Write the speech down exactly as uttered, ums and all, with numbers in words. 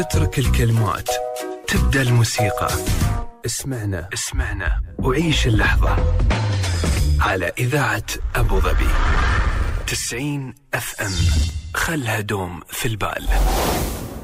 اترك الكلمات، تبدأ الموسيقى. اسمعنا اسمعنا وعيش اللحظة على إذاعة أبو ظبي تسعين أف أم. خلها دوم في البال.